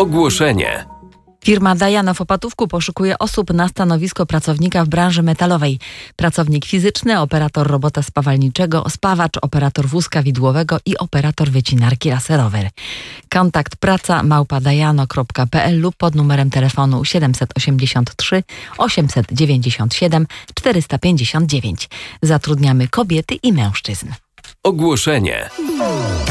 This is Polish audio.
Ogłoszenie. Firma Dajana w Opatówku poszukuje osób na stanowisko pracownika w branży metalowej. Pracownik fizyczny, operator robota spawalniczego, spawacz, operator wózka widłowego i operator wycinarki laserowej. Kontakt praca@dajano.pl lub pod numerem telefonu 783 897 459. Zatrudniamy kobiety i mężczyzn. Ogłoszenie.